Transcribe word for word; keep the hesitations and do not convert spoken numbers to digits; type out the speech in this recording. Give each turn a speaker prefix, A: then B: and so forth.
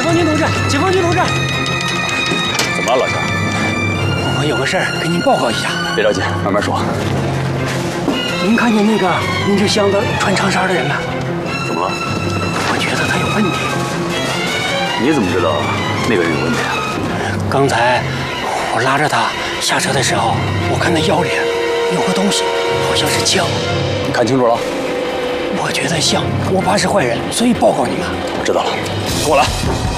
A: 方军同志，解放军同志，
B: 怎么了，老乡？
A: 我有个事儿跟您报告一下。
B: 别着急，慢慢说。
A: 您看见那个拎着箱子穿长衫的人没？
B: 怎么了？
A: 我觉得他有问题。
B: 你怎么知道那个人有问题啊？
A: 刚才我拉着他下车的时候，我看他腰里有个东西，好像是枪。
B: 你看清楚了？
A: 我觉得像，我怕是坏人，所以报告你们。
B: 我知道了，跟我来。